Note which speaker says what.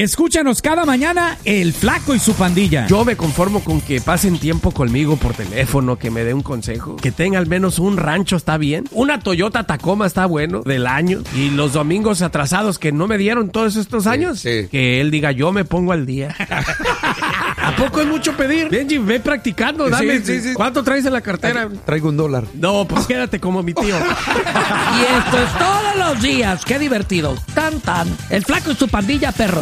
Speaker 1: Escúchanos cada mañana El Flaco y su Pandilla.
Speaker 2: Yo me conformo con que pasen tiempo conmigo por teléfono, que me dé un consejo, que tenga al menos un rancho está bien, una Toyota Tacoma está bueno, del año, y los domingos atrasados que no me dieron todos estos años, que él diga yo me pongo al día. ¿A poco es mucho pedir? Benji, ve practicando, dame.
Speaker 3: Sí.
Speaker 2: ¿Cuánto traes en la cartera?
Speaker 3: Traigo $1.
Speaker 2: No, pues quédate como mi tío.
Speaker 4: Y esto es todos los días. ¡Qué divertido! Tan, tan. El Flaco y su Pandilla, perros.